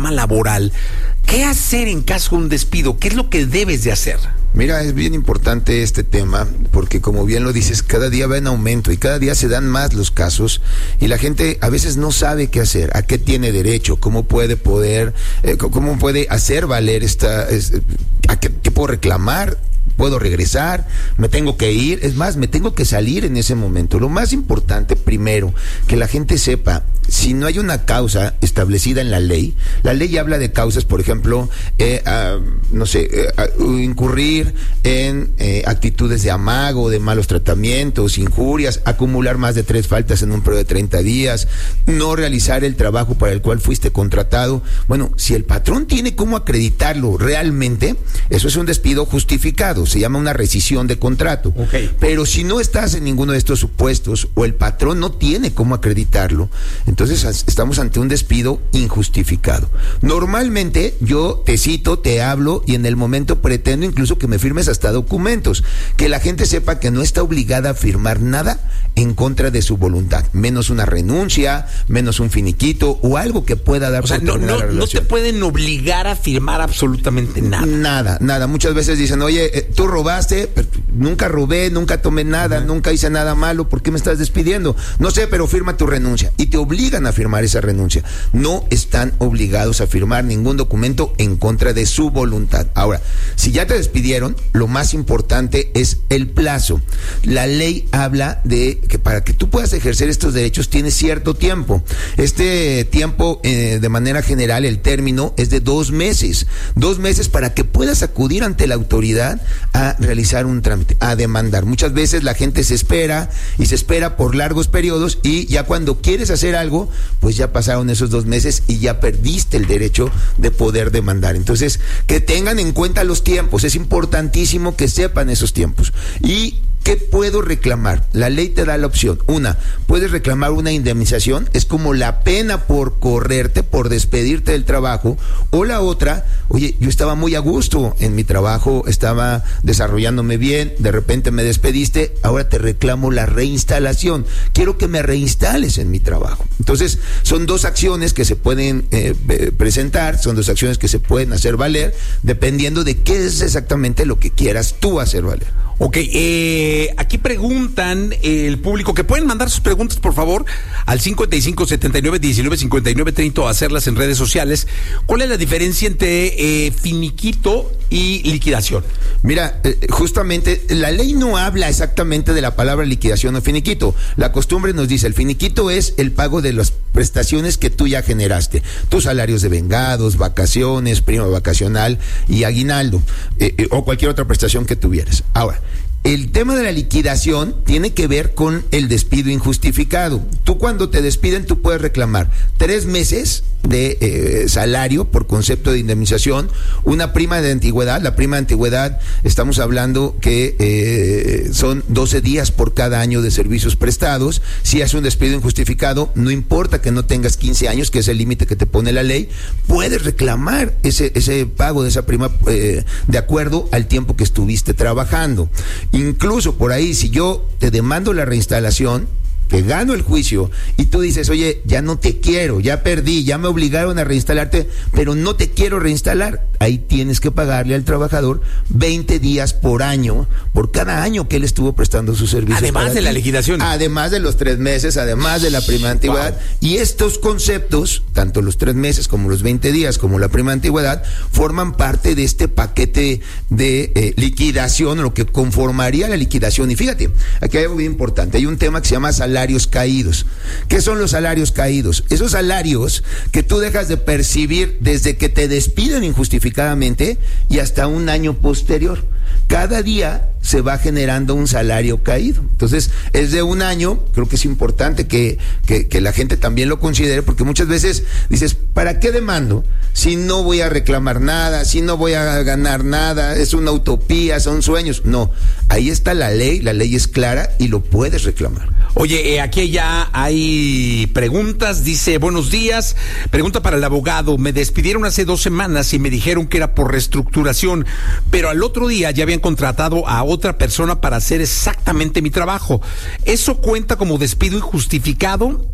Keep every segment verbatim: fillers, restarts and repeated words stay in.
panorama laboral, ¿qué hacer en caso de un despido? ¿Qué es lo que debes de hacer? Mira, es bien importante este tema porque, como bien lo dices, cada día va en aumento y cada día se dan más los casos y la gente a veces no sabe qué hacer, a qué tiene derecho, cómo puede poder, eh, cómo puede hacer valer esta, es, a qué, qué puedo reclamar. Puedo regresar, me tengo que ir, es más, me tengo que salir en ese momento. Lo más importante, primero, que la gente sepa, si no hay una causa establecida en la ley, la ley habla de causas, por ejemplo, eh, uh, no sé, uh, incurrir en eh, actitudes de amago, de malos tratamientos, injurias, acumular más de tres faltas en un periodo de treinta días, no realizar el trabajo para el cual fuiste contratado. Bueno, si el patrón tiene cómo acreditarlo realmente, eso es un despido justificado. Se llama una rescisión de contrato. Okay. Pero si no estás en ninguno de estos supuestos o el patrón no tiene cómo acreditarlo, entonces estamos ante un despido injustificado. Normalmente yo te cito, te hablo y en el momento pretendo incluso que me firmes hasta documentos, que la gente sepa que no está obligada a firmar nada en contra de su voluntad, menos una renuncia, menos un finiquito o algo que pueda dar. O sea, no, no, no te pueden obligar a firmar absolutamente nada. Nada, nada. Muchas veces dicen, oye, eh, tú robaste, pero nunca robé, nunca tomé nada, uh-huh. nunca hice nada malo, ¿por qué me estás despidiendo? No sé, pero firma tu renuncia. Y te obligan a firmar esa renuncia. No están obligados a firmar ningún documento en contra de su voluntad. Ahora, si ya te despidieron, lo más importante es el plazo. La ley habla de que para que tú puedas ejercer estos derechos tienes cierto tiempo. Este tiempo, eh, de manera general, el término es de dos meses. Dos meses para que puedas acudir ante la autoridad a realizar un trámite, a demandar. Muchas veces la gente se espera y se espera por largos periodos y ya cuando quieres hacer algo, pues ya pasaron esos dos meses y ya perdiste el derecho de poder demandar. Entonces, que tengan en cuenta los tiempos, es importantísimo que sepan esos tiempos. Y ¿qué puedo reclamar? La ley te da la opción. Una, puedes reclamar una indemnización, es como la pena por correrte, por despedirte del trabajo. O la otra, oye, yo estaba muy a gusto en mi trabajo, estaba desarrollándome bien, de repente me despediste, ahora te reclamo la reinstalación. Quiero que me reinstales en mi trabajo. Entonces, son dos acciones que se pueden eh, presentar, son dos acciones que se pueden hacer valer, dependiendo de qué es exactamente lo que quieras tú hacer valer. Ok, eh, aquí preguntan eh, el público que pueden mandar sus preguntas, por favor, al cincuenta y cinco, setenta y nueve, diecinueve, cincuenta y nueve, treinta o hacerlas en redes sociales. ¿Cuál es la diferencia entre eh, finiquito y liquidación? Mira, eh, justamente la ley no habla exactamente de la palabra liquidación o finiquito. La costumbre nos dice, el finiquito es el pago de las prestaciones que tú ya generaste, tus salarios de vengados, vacaciones, prima vacacional y aguinaldo, eh, eh, o cualquier otra prestación que tuvieras. Ahora, el tema de la liquidación tiene que ver con el despido injustificado. Tú cuando te despiden, tú puedes reclamar tres meses de eh, salario por concepto de indemnización, una prima de antigüedad. La prima de antigüedad, estamos hablando que eh, son doce días por cada año de servicios prestados. Si es un despido injustificado, no importa que no tengas quince años, que es el límite que te pone la ley, puedes reclamar ese, ese pago de esa prima eh, de acuerdo al tiempo que estuviste trabajando. Incluso por ahí, si yo te demando la reinstalación, te gano el juicio y tú dices, oye, ya no te quiero, ya perdí, ya me obligaron a reinstalarte, pero no te quiero reinstalar, ahí tienes que pagarle al trabajador veinte días por año, por cada año que él estuvo prestando sus servicios. Además de la liquidación. Además de los tres meses, además de la prima de antigüedad. Wow. Y estos conceptos, tanto los tres meses como los veinte días, como la prima de antigüedad, forman parte de este paquete de eh, liquidación, lo que conformaría la liquidación. Y fíjate, aquí hay algo bien importante, hay un tema que se llama salario salarios caídos. ¿Qué son los salarios caídos? Esos salarios que tú dejas de percibir desde que te despiden injustificadamente y hasta un año posterior. Cada día se va generando un salario caído. Entonces, es de un año, creo que es importante que, que, que la gente también lo considere, porque muchas veces dices, ¿para qué demando? Si no voy a reclamar nada, si no voy a ganar nada, es una utopía, son sueños. No, ahí está la ley, la ley es clara y lo puedes reclamar. Oye, eh, aquí ya hay preguntas, dice, buenos días, pregunta para el abogado, me despidieron hace dos semanas y me dijeron que era por reestructuración, pero al otro día ya habían contratado a otra persona para hacer exactamente mi trabajo. ¿Eso cuenta como despido injustificado?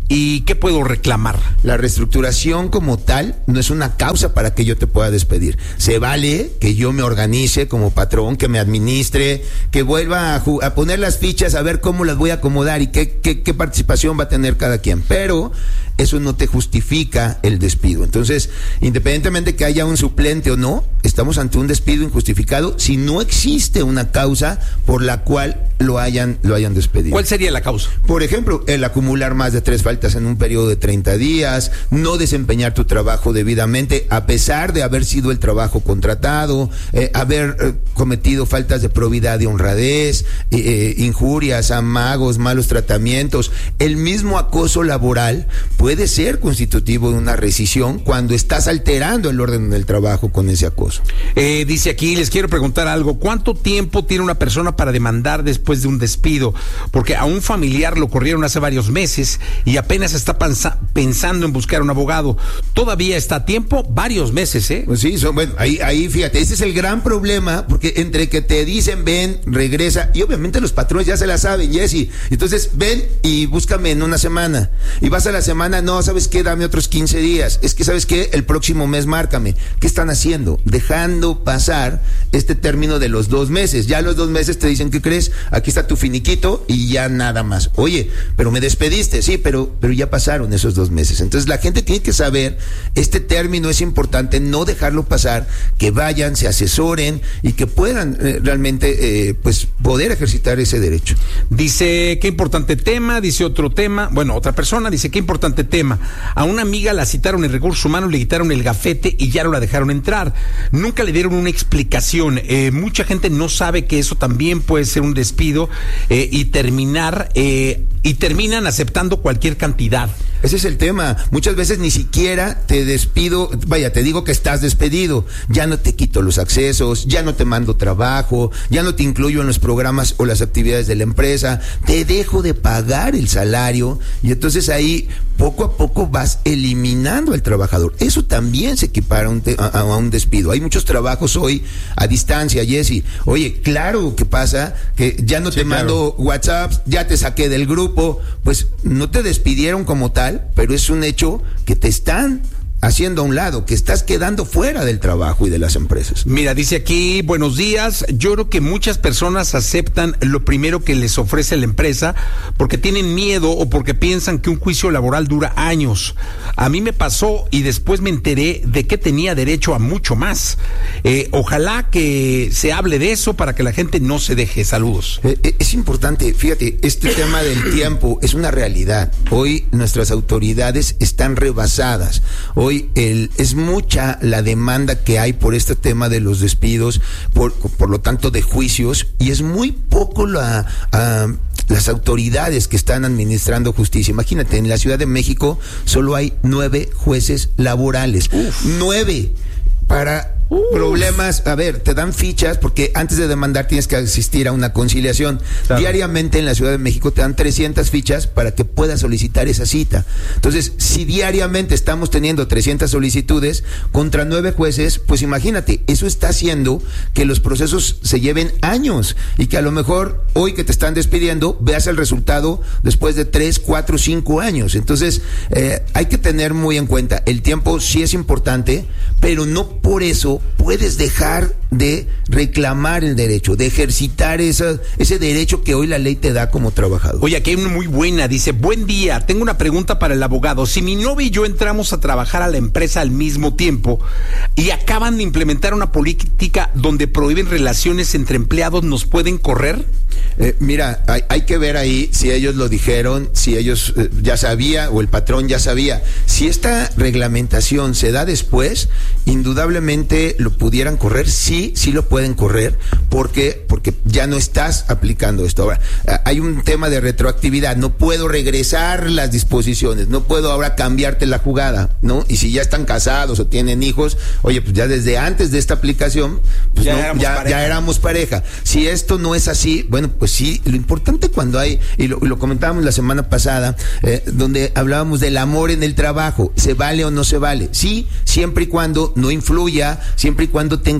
¿Y qué puedo reclamar? La reestructuración como tal no es una causa para que yo te pueda despedir. Se vale que yo me organice como patrón, que me administre, que vuelva a, a poner las fichas, a ver cómo las voy a acomodar y qué, qué, qué participación va a tener cada quien. Pero eso no te justifica el despido. Entonces, independientemente que haya un suplente o no, estamos ante un despido injustificado si no existe una causa por la cual lo hayan, lo hayan despedido. ¿Cuál sería la causa? Por ejemplo, el acumular más de tres faltas en un periodo de treinta días, no desempeñar tu trabajo debidamente a pesar de haber sido el trabajo contratado, eh, haber eh, cometido faltas de probidad y honradez, eh, eh, injurias, amagos, malos tratamientos. El mismo acoso laboral puede ser constitutivo de una rescisión cuando estás alterando el orden del trabajo con ese acoso. Eh, dice aquí, les quiero preguntar algo, ¿cuánto tiempo tiene una persona para demandar después de un despido? Porque a un familiar lo corrieron hace varios meses y apenas está pansa- pensando en buscar un abogado. Todavía está a tiempo, varios meses, ¿eh? Pues sí, son, bueno, ahí, ahí fíjate, ese es el gran problema, porque entre que te dicen ven, regresa, y obviamente los patrones ya se la saben, Jessy, entonces ven y búscame en una semana, y vas a la semana, no, ¿sabes qué? Dame otros quince días, es que ¿sabes qué? El próximo mes márcame. ¿Qué están haciendo? Dejando pasar este término de los dos meses, ya los dos meses te dicen, ¿qué crees? Aquí está tu finiquito y ya nada más. Oye, pero me despediste, sí, pero, pero ya pasaron esos dos meses. Entonces la gente tiene que saber, este término es importante, no dejarlo pasar, que vayan, se asesoren y que puedan eh, realmente eh, pues poder ejercitar ese derecho. Dice, qué importante tema, dice otro tema, bueno, otra persona dice, qué importante tema. A una amiga la citaron en recursos humanos, le quitaron el gafete y ya no la dejaron entrar. Nunca le dieron una explicación. Eh, mucha gente no sabe que eso también puede ser un despido eh, y terminar eh, y terminan aceptando cualquier cantidad. Ese es el tema. Muchas veces ni siquiera te despido, vaya, te digo que estás despedido, ya no te quito los accesos, ya no te mando trabajo, ya no te incluyo en los programas o las actividades de la empresa, te dejo de pagar el salario y entonces ahí poco a poco vas eliminando al trabajador. Eso también se equipara a un, te, a, a un despido. Hay muchos trabajos hoy a distancia, Jessy. Oye, claro que pasa que ya no sí, te mando claro. WhatsApp, ya te saqué del grupo, pues no te despidieron como tal, pero es un hecho que te están haciendo a un lado, que estás quedando fuera del trabajo y de las empresas. Mira, dice aquí, buenos días, yo creo que muchas personas aceptan lo primero que les ofrece la empresa porque tienen miedo o porque piensan que un juicio laboral dura años. A mí me pasó y después me enteré de que tenía derecho a mucho más. Eh, ojalá que se hable de eso para que la gente no se deje. Saludos. Eh, es importante, fíjate, este tema del tiempo es una realidad. Hoy nuestras autoridades están rebasadas. Hoy El, es mucha la demanda que hay por este tema de los despidos, por, por lo tanto de juicios, y es muy poco la, uh, las autoridades que están administrando justicia. Imagínate, en la Ciudad de México solo hay nueve jueces laborales. Uf. Nueve para Uf. problemas, a ver, te dan fichas porque antes de demandar tienes que asistir a una conciliación. Claro. Diariamente en la Ciudad de México te dan trescientas fichas para que puedas solicitar esa cita. Entonces, si diariamente estamos teniendo trescientas solicitudes contra nueve jueces, pues imagínate, eso está haciendo que los procesos se lleven años y que a lo mejor hoy que te están despidiendo veas el resultado después de tres, cuatro, cinco años. Entonces, eh, hay que tener muy en cuenta, el tiempo sí es importante, pero no por eso puedes dejar de reclamar el derecho, de ejercitar esa, ese derecho que hoy la ley te da como trabajador. Oye, aquí hay una muy buena, dice, buen día, tengo una pregunta para el abogado. Si mi novia y yo entramos a trabajar a la empresa al mismo tiempo y acaban de implementar una política donde prohíben relaciones entre empleados, ¿nos pueden correr? Eh, mira, hay, hay que ver ahí si ellos lo dijeron, si ellos eh, ya sabía o el patrón ya sabía. Si esta reglamentación se da después, indudablemente lo pudieran correr, sí, sí lo pueden correr, porque porque ya no estás aplicando esto. Ahora, hay un tema de retroactividad, no puedo regresar las disposiciones, no puedo ahora cambiarte la jugada, ¿no? Y si ya están casados o tienen hijos, oye, pues ya desde antes de esta aplicación, pues ya, no, éramos, ya, ya éramos pareja. Si esto no es así, bueno, pues sí, lo importante cuando hay, y lo, y lo comentábamos la semana pasada, eh, donde hablábamos del amor en el trabajo, ¿se vale o no se vale? Sí, siempre y cuando no influya, siempre y cuando tengas una línea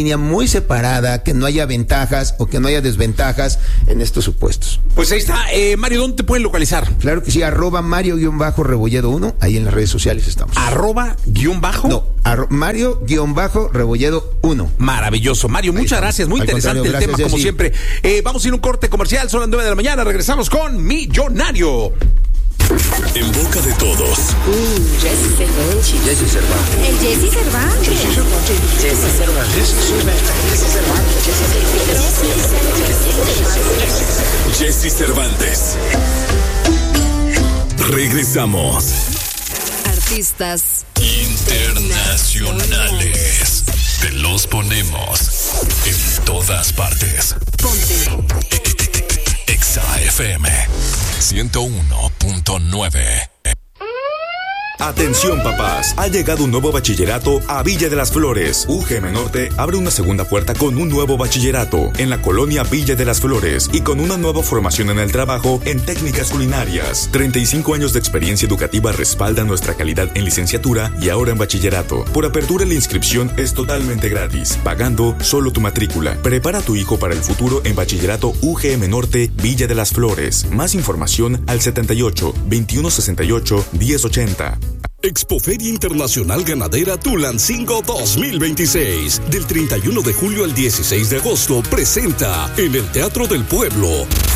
línea muy separada, que no haya ventajas o que no haya desventajas en estos supuestos. Pues ahí está. Eh, Mario, ¿dónde te pueden localizar? Claro que sí, arroba Mario-Rebolledo uno, ahí en las redes sociales estamos. ¿Arroba guión bajo? No, arro, Mario-Rebolledo uno. Maravilloso. Mario, muchas gracias. Muy Al interesante el gracias, tema, Jessy. Como siempre. Eh, vamos a ir a un corte comercial, son las nueve de la mañana. Regresamos con Millonario. En boca de todos. Uh, Jessy Cervantes. Jessy Cervantes. El Jessy Cervantes. Jessy Cervantes. Jessy Cervantes. Jessy Cervantes. Regresamos. Artistas internacionales. Te los ponemos en todas partes. Ponte. Exa F M ciento uno punto nueve. Atención papás, ha llegado un nuevo bachillerato a Villa de las Flores. U G M Norte abre una segunda puerta con un nuevo bachillerato en la colonia Villa de las Flores y con una nueva formación en el trabajo en técnicas culinarias. treinta y cinco años de experiencia educativa respaldan nuestra calidad en licenciatura y ahora en bachillerato. Por apertura la inscripción es totalmente gratis, pagando solo tu matrícula. Prepara a tu hijo para el futuro en bachillerato U G M Norte Villa de las Flores. Más información al setenta y ocho, veintiuno sesenta y ocho, diez ochenta. Expoferia Internacional Ganadera Tulancingo dos mil veintiséis. Del treinta y uno de julio al dieciséis de agosto presenta en el Teatro del Pueblo